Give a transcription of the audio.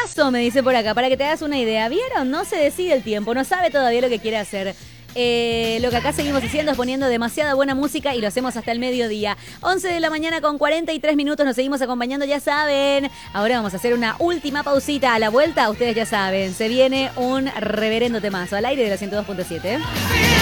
temazo, me dice por acá, para que te hagas una idea. ¿Vieron? No se decide el tiempo, no sabe todavía lo que quiere hacer. Lo que acá seguimos haciendo es poniendo demasiada buena música y lo hacemos hasta el mediodía. 11 de la mañana con 43 minutos, nos seguimos acompañando, ya saben. Ahora vamos a hacer una última pausita. A la vuelta, ustedes ya saben, se viene un reverendo temazo al aire de la 102.7.